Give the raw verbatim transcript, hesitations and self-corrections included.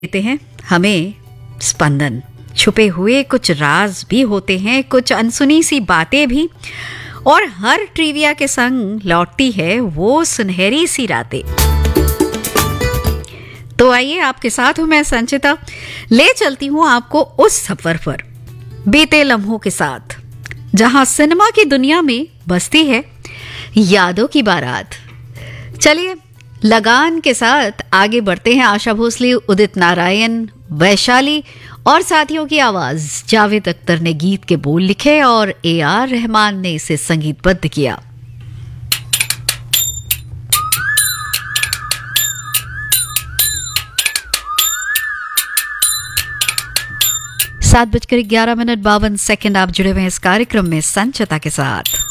देते हैं हमें स्पंदन। छुपे हुए कुछ राज भी होते हैं, कुछ अनसुनी सी बातें भी, और हर ट्रिविया के संग लौटती है वो सुनहरी सी रातें। तो आइए, आपके साथ हूं मैं संचिता, ले चलती हूं आपको उस सफर पर बीते लम्हों के साथ, जहां सिनेमा की दुनिया में बसती है यादों की बारात। चलिए लगान के साथ आगे बढ़ते हैं। आशा भोसले, उदित नारायण, वैशाली और साथियों की आवाज। जावेद अख्तर ने गीत के बोल लिखे और ए आर रहमान ने इसे संगीतबद्ध किया। सात बजकर ग्यारह मिनट बावन सेकेंड आप जुड़े हुए हैं इस कार्यक्रम में संचिता के साथ।